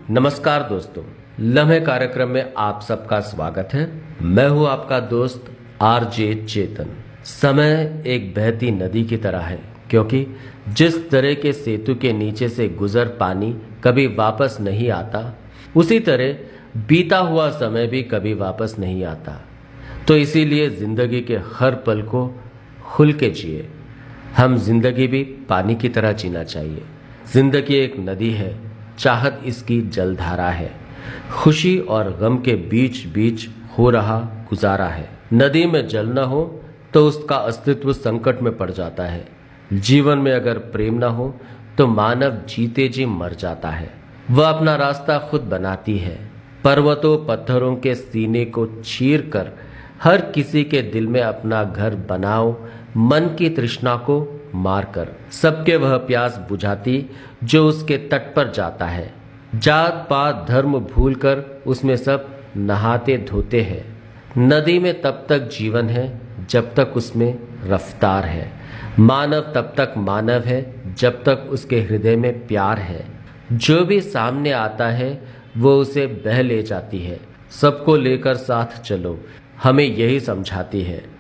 नमस्कार दोस्तों, लम्हे कार्यक्रम में आप सबका स्वागत है। मैं हूं आपका दोस्त आरजे चेतन। समय एक बहती नदी की तरह है, क्योंकि जिस तरह के सेतु के नीचे से गुजर पानी कभी वापस नहीं आता, उसी तरह बीता हुआ समय भी कभी वापस नहीं आता। तो इसीलिए जिंदगी के हर पल को खुल के जिए। हम जिंदगी भी पानी की तरह जीना चाहिए। जिंदगी एक नदी है, चाहत इसकी जलधारा है, खुशी और गम के बीच बीच हो रहा गुजारा है। नदी में जल न हो तो उसका अस्तित्व संकट में पड़ जाता है। जीवन में अगर प्रेम न हो तो मानव जीते जी मर जाता है। वह अपना रास्ता खुद बनाती है। पर्वतों पत्थरों के सीने को चीर कर हर किसी के दिल में अपना घर बनाओ, मन की तृष्णा को मारकर सबके वह प्यास बुझाती जो उसके तट पर जाता है। जात पात धर्म भूलकर उसमें सब नहाते धोते हैं। नदी में तब तक जीवन है जब तक उसमें रफ्तार है। मानव तब तक मानव है जब तक उसके हृदय में प्यार है। जो भी सामने आता है वो उसे बह ले जाती है। सबको लेकर साथ चलो, हमें यही समझाती है।